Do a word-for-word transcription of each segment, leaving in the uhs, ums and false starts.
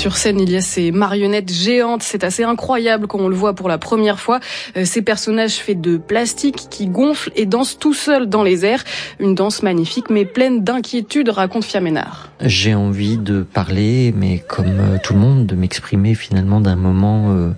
Sur scène, il y a ces marionnettes géantes. C'est assez incroyable quand on le voit pour la première fois. Ces personnages faits de plastique qui gonflent et dansent tout seuls dans les airs. Une danse magnifique mais pleine d'inquiétude, raconte Fia Ménard. J'ai envie de parler, mais comme tout le monde, de m'exprimer finalement d'un moment euh,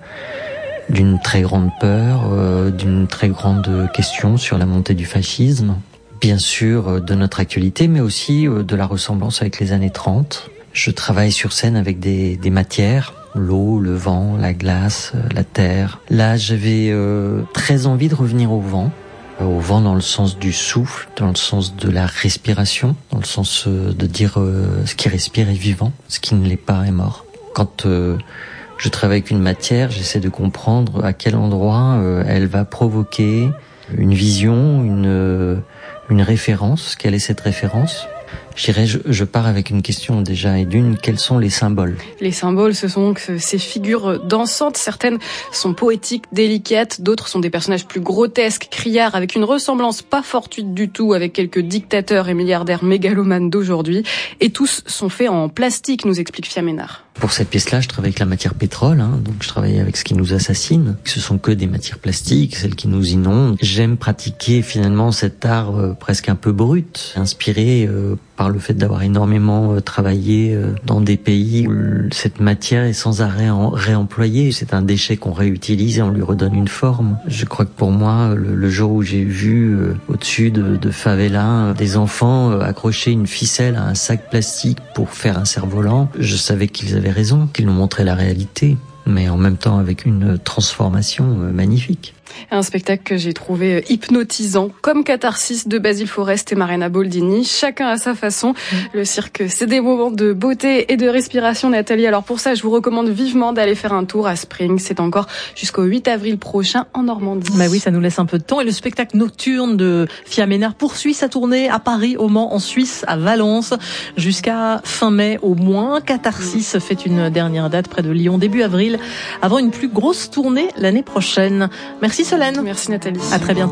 d'une très grande peur, euh, d'une très grande question sur la montée du fascisme. Bien sûr de notre actualité, mais aussi de la ressemblance avec les années trente. Je travaille sur scène avec des, des matières, l'eau, le vent, la glace, la terre. Là, j'avais euh, très envie de revenir au vent. Au vent dans le sens du souffle, dans le sens de la respiration, dans le sens euh, de dire euh, ce qui respire est vivant, ce qui ne l'est pas est mort. Quand euh, je travaille avec une matière, j'essaie de comprendre à quel endroit euh, elle va provoquer une vision, une, euh, une référence, quelle est cette référence ? Je dirais, je, je pars avec une question déjà, et d'une, quels sont les symboles ? Les symboles, ce sont donc ces figures dansantes. Certaines sont poétiques, délicates, d'autres sont des personnages plus grotesques, criards, avec une ressemblance pas fortuite du tout avec quelques dictateurs et milliardaires mégalomanes d'aujourd'hui. Et tous sont faits en plastique, nous explique Fia Ménard. Pour cette pièce-là, je travaille avec la matière pétrole, hein, donc je travaille avec ce qui nous assassine. Ce sont que des matières plastiques, celles qui nous inondent. J'aime pratiquer finalement cet art euh, presque un peu brut, inspiré euh, par le fait d'avoir énormément euh, travaillé euh, dans des pays où cette matière est sans arrêt en, réemployée. C'est un déchet qu'on réutilise et on lui redonne une forme. Je crois que pour moi, le, le jour où j'ai vu euh, au-dessus de, de favelas euh, des enfants euh, accrocher une ficelle à un sac plastique pour faire un cerf-volant, je savais qu'ils avaient raison, qu'ils nous montraient la réalité, mais en même temps avec une transformation magnifique. Un spectacle que j'ai trouvé hypnotisant, comme Catharsis de Basile Forest et Marina Boldini, chacun à sa façon. Le cirque, c'est des moments de beauté et de respiration, Nathalie. Alors pour ça, je vous recommande vivement d'aller faire un tour à Spring. C'est encore jusqu'au huit avril prochain en Normandie. Bah oui, ça nous laisse un peu de temps. Et le spectacle nocturne de Fia Ménard poursuit sa tournée à Paris, au Mans, en Suisse, à Valence, jusqu'à fin mai au moins. Catharsis mmh. fait une dernière date près de Lyon, début avril, avant une plus grosse tournée l'année prochaine. Merci Solène. Merci Nathalie. À très bientôt.